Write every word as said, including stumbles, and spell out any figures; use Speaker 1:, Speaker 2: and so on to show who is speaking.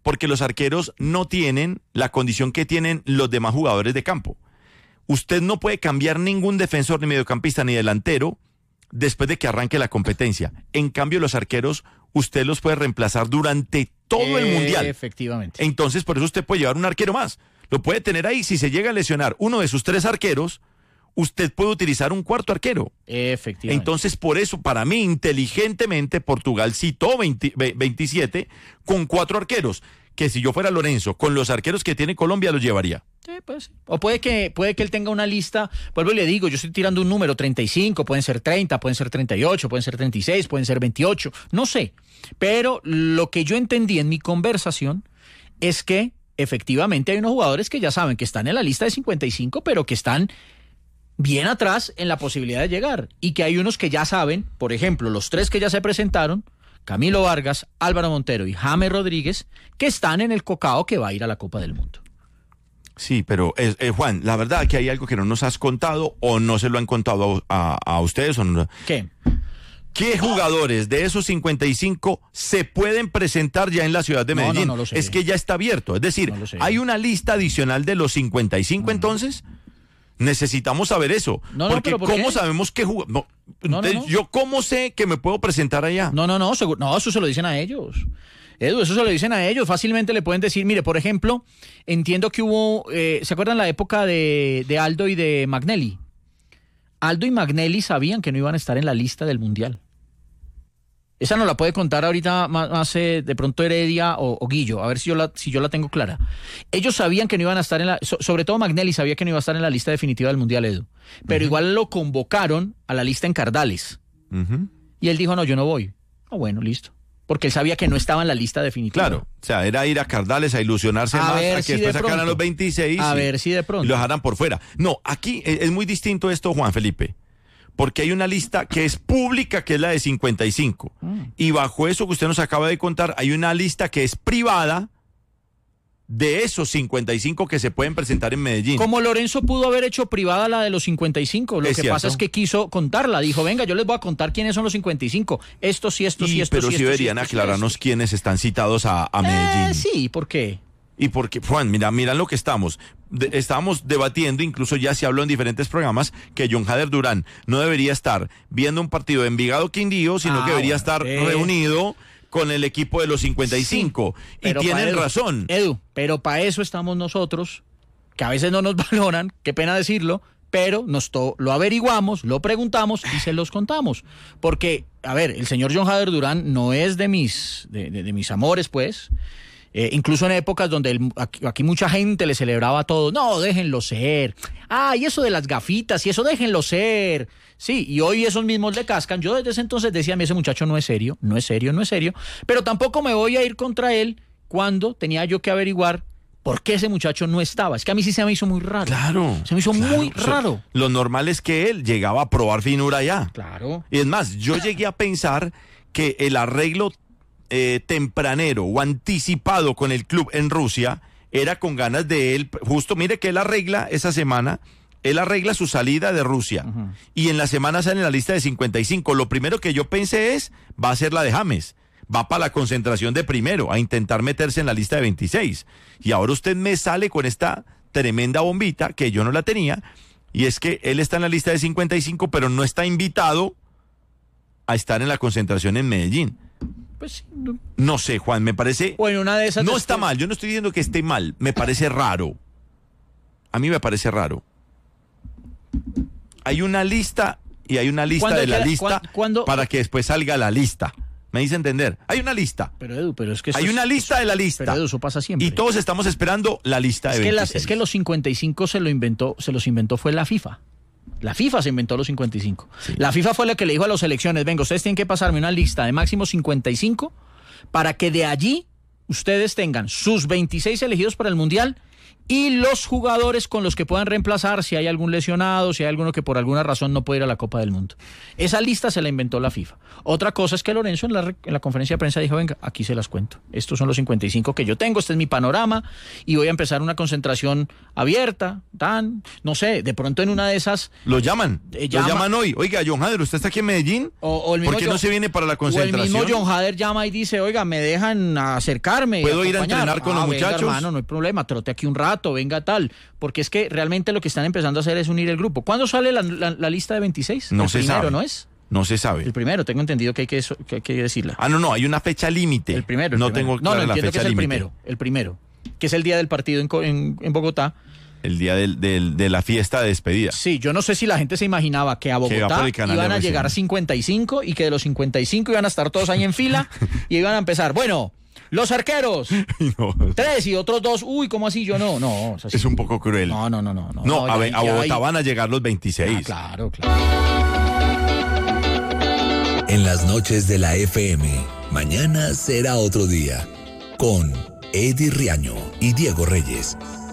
Speaker 1: porque los arqueros no tienen la condición que tienen los demás jugadores de campo. Usted no puede cambiar ningún defensor, ni mediocampista, ni delantero después de que arranque la competencia. En cambio, los arqueros, usted los puede reemplazar durante todo el mundial.
Speaker 2: Efectivamente.
Speaker 1: Entonces, por eso usted puede llevar un arquero más. Lo puede tener ahí. Si se llega a lesionar uno de sus tres arqueros, usted puede utilizar un cuarto arquero.
Speaker 2: Efectivamente.
Speaker 1: Entonces, por eso, para mí, inteligentemente, Portugal citó veinte, veintisiete con cuatro arqueros, que si yo fuera Lorenzo, con los arqueros que tiene Colombia, los llevaría.
Speaker 2: Sí, pues. O puede que, puede que él tenga una lista, vuelvo y le digo, yo estoy tirando un número, treinta y cinco, pueden ser treinta, pueden ser treinta y ocho, pueden ser treinta y seis, pueden ser veintiocho, no sé. Pero lo que yo entendí en mi conversación es que efectivamente hay unos jugadores que ya saben que están en la lista de cincuenta y cinco, pero que están bien atrás en la posibilidad de llegar. Y que hay unos que ya saben, por ejemplo, los tres que ya se presentaron, Camilo Vargas, Álvaro Montero y James Rodríguez, que están en el cocao que va a ir a la Copa del Mundo.
Speaker 1: Sí, pero eh, eh, Juan, la verdad que hay algo que no nos has contado o no se lo han contado a, a, a ustedes. O no.
Speaker 2: ¿Qué?
Speaker 1: ¿Qué jugadores de esos cincuenta y cinco se pueden presentar ya en la ciudad de Medellín?
Speaker 2: No, no, no lo sé.
Speaker 1: Es que ya está abierto. Es decir,
Speaker 2: No lo sé.
Speaker 1: ¿hay una lista adicional de los cincuenta y cinco
Speaker 2: no,
Speaker 1: entonces? Necesitamos saber eso.
Speaker 2: No, no,
Speaker 1: porque
Speaker 2: pero ¿por
Speaker 1: ¿cómo
Speaker 2: qué?
Speaker 1: sabemos qué jugador? No,
Speaker 2: No, no, no.
Speaker 1: Yo ¿cómo sé que me puedo presentar allá?
Speaker 2: No, no, no, seguro, no, eso se lo dicen a ellos. Edu, eso se lo dicen a ellos. Fácilmente le pueden decir, mire, por ejemplo, entiendo que hubo, eh, ¿se acuerdan la época de, de Aldo y de Magnelli? Aldo y Magnelli sabían que no iban a estar en la lista del Mundial. Esa no la puede contar ahorita más, más eh, de pronto Heredia o, o Guillo, a ver si yo, la, si yo la tengo clara. Ellos sabían que no iban a estar en la, so, sobre todo Magnelli sabía que no iba a estar en la lista definitiva del Mundial, Edu. Pero uh-huh. igual lo convocaron a la lista en Cardales. Uh-huh. Y él dijo, no, yo no voy. Ah, bueno, listo. Porque él sabía que no estaba en la lista definitiva.
Speaker 1: Claro, o sea, era ir a Cardales a ilusionarse
Speaker 2: a
Speaker 1: más,
Speaker 2: ver
Speaker 1: a que
Speaker 2: si
Speaker 1: después
Speaker 2: de
Speaker 1: sacaran
Speaker 2: pronto.
Speaker 1: los veintiséis
Speaker 2: a
Speaker 1: y,
Speaker 2: ver si de pronto.
Speaker 1: y lo dejaran por fuera. No, aquí es muy distinto esto, Juan Felipe, porque hay una lista que es pública, que es la de cincuenta y cinco. Mm. Y bajo eso que usted nos acaba de contar, hay una lista que es privada de esos cincuenta y cinco que se pueden presentar en Medellín.
Speaker 2: Como Lorenzo pudo haber hecho privada la de los cincuenta y cinco, lo
Speaker 1: es
Speaker 2: que
Speaker 1: cierto.
Speaker 2: pasa es que quiso contarla, dijo, venga, yo les voy a contar quiénes son los cincuenta y cinco, estos y estos y,
Speaker 1: y
Speaker 2: estos
Speaker 1: pero
Speaker 2: y
Speaker 1: sí
Speaker 2: estos,
Speaker 1: deberían
Speaker 2: y estos,
Speaker 1: aclararnos
Speaker 2: y estos.
Speaker 1: quiénes están citados a, a Medellín.
Speaker 2: Eh, sí, ¿por qué?
Speaker 1: Y porque, Juan, mira, mira lo que estamos. De, estábamos debatiendo, incluso ya se habló en diferentes programas, que John Jader Durán no debería estar viendo un partido de Envigado Quindío, sino
Speaker 2: ah,
Speaker 1: que debería
Speaker 2: bueno,
Speaker 1: estar
Speaker 2: eh.
Speaker 1: reunido con el equipo de los cincuenta y cinco. Sí, y tienen
Speaker 2: Edu,
Speaker 1: razón.
Speaker 2: Edu, pero para eso estamos nosotros, que a veces no nos valoran, qué pena decirlo, pero nos to- lo averiguamos, lo preguntamos y se los contamos. Porque, a ver, el señor John Jader Durán no es de mis, de, de, de mis amores, pues. Eh, incluso en épocas donde el, aquí, aquí mucha gente le celebraba todo. No, déjenlo ser. Ah, y eso de las gafitas y eso, déjenlo ser. Sí, y hoy esos mismos le cascan. Yo desde ese entonces decía, a mí ese muchacho no es serio, no es serio, no es serio. Pero tampoco me voy a ir contra él cuando tenía yo que averiguar por qué ese muchacho no estaba. Es que a mí sí se me hizo muy raro.
Speaker 1: Claro.
Speaker 2: Se me hizo
Speaker 1: claro.
Speaker 2: muy raro.
Speaker 1: O sea, lo normal es que él llegaba a probar finura allá.
Speaker 2: Claro.
Speaker 1: Y es más, yo llegué a pensar que el arreglo Eh, tempranero o anticipado con el club en Rusia era con ganas de él, justo mire que él arregla esa semana, él arregla su salida de Rusia uh-huh. y en la semana sale en la lista de cincuenta y cinco. Lo primero que yo pensé es, va a ser la de James, va para la concentración de primero, a intentar meterse en la lista de veintiséis. Y ahora usted me sale con esta tremenda bombita que yo no la tenía, y es que él está en la lista de cincuenta y cinco, pero no está invitado a estar en la concentración en Medellín.
Speaker 2: Pues, no.
Speaker 1: no sé, Juan, me parece...
Speaker 2: Bueno, una de esas
Speaker 1: no
Speaker 2: después...
Speaker 1: está mal, yo no estoy diciendo que esté mal, me parece raro. A mí me parece raro. Hay una lista y hay una lista de la
Speaker 2: queda,
Speaker 1: lista
Speaker 2: ¿cuándo, cuándo?
Speaker 1: para que después salga la lista. ¿Me hice entender? Hay una lista.
Speaker 2: Pero Edu, pero es que...
Speaker 1: Hay
Speaker 2: es,
Speaker 1: una lista de la lista.
Speaker 2: Pero Edu, eso pasa siempre.
Speaker 1: Y todos estamos esperando la lista de
Speaker 2: es que
Speaker 1: veintiséis.
Speaker 2: las, Es que los cincuenta y cinco se, lo inventó, se los inventó fue la FIFA. La FIFA se inventó los cincuenta y cinco. Sí. La FIFA fue la que le dijo a las selecciones, venga, ustedes tienen que pasarme una lista de máximo cincuenta y cinco para que de allí ustedes tengan sus veintiséis elegidos para el Mundial y los jugadores con los que puedan reemplazar si hay algún lesionado, si hay alguno que por alguna razón no puede ir a la Copa del Mundo. Esa lista se la inventó la FIFA. Otra cosa es que Lorenzo en la, en la conferencia de prensa dijo, venga, aquí se las cuento. Estos son los cincuenta y cinco que yo tengo, este es mi panorama y voy a empezar una concentración abierta, tan, no sé, de pronto en una de esas...
Speaker 1: Lo llaman,
Speaker 2: eh,
Speaker 1: lo
Speaker 2: llama,
Speaker 1: llaman hoy. Oiga, John Hader, ¿usted está aquí en Medellín?
Speaker 2: O, o el mismo
Speaker 1: ¿Por qué
Speaker 2: John,
Speaker 1: no se viene para la concentración?
Speaker 2: O el mismo John Hader llama y dice, oiga, me dejan acercarme.
Speaker 1: ¿Puedo ir a
Speaker 2: acompañar?
Speaker 1: entrenar con
Speaker 2: ah,
Speaker 1: los
Speaker 2: venga,
Speaker 1: muchachos?
Speaker 2: Hermano, no hay problema, trote aquí un rato, venga tal. Porque es que realmente lo que están empezando a hacer es unir el grupo. ¿Cuándo sale la, la, la lista de veintiséis?
Speaker 1: No
Speaker 2: el
Speaker 1: se
Speaker 2: primero,
Speaker 1: sabe.
Speaker 2: ¿no es?
Speaker 1: No se sabe.
Speaker 2: El primero, tengo entendido que hay que, eso, que, hay que decirla.
Speaker 1: Ah, no, no, hay una fecha límite.
Speaker 2: El primero. El
Speaker 1: no
Speaker 2: primero.
Speaker 1: tengo clara
Speaker 2: no, no,
Speaker 1: la
Speaker 2: entiendo
Speaker 1: fecha
Speaker 2: que es el
Speaker 1: límite.
Speaker 2: primero. El primero. Que es el día del partido en, en, en Bogotá.
Speaker 1: El día del, del, de la fiesta de despedida.
Speaker 2: Sí, yo no sé si la gente se imaginaba que a Bogotá
Speaker 1: que
Speaker 2: iban a llegar cincuenta y cinco y que de los cincuenta y cinco iban a estar todos ahí en fila y iban a empezar. Bueno, los arqueros.
Speaker 1: No.
Speaker 2: Tres y otros dos. Uy, ¿cómo así? Yo no, no. O sea, sí.
Speaker 1: Es un poco cruel.
Speaker 2: No, no, no, no. No,
Speaker 1: No, a,
Speaker 2: ya,
Speaker 1: a
Speaker 2: ya
Speaker 1: Bogotá
Speaker 2: hay...
Speaker 1: van a llegar los veintiséis.
Speaker 2: Ah, claro, claro.
Speaker 3: En las noches de la F M, mañana será otro día. Con Eddie Riaño y Diego Reyes.